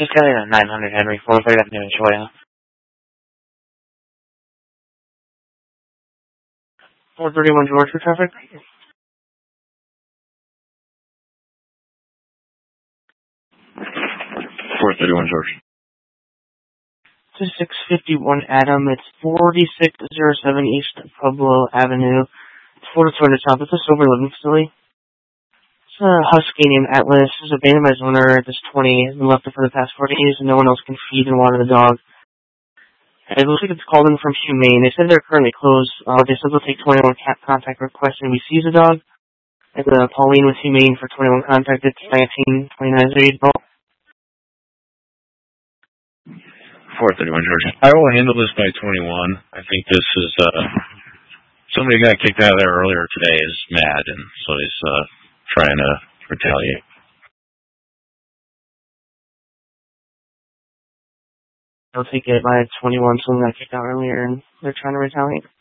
Just got in at 900 Henry, 430 Avenue in Choya. 431 George for traffic. 431 George. To 651 Adam, it's 4607 East Pueblo Avenue. It's 4200 South. It's a sober living facility. It's a husky named Atlas. It's abandoned by his owner at this 20. Has been left there for the past 40 days, and no one else can feed and water the dog. It looks like it's called in from Humane. They said they're currently closed. They said they'll take 21 cat contact requests and we seize the dog. And Pauline with Humane for 21 contact. It's 1929 0. 431 George. I will handle this by 21. I think this is somebody got kicked out of there earlier today is mad, and so he's trying to retaliate. They'll take it by 21. Someone got kicked out earlier, and they're trying to retaliate.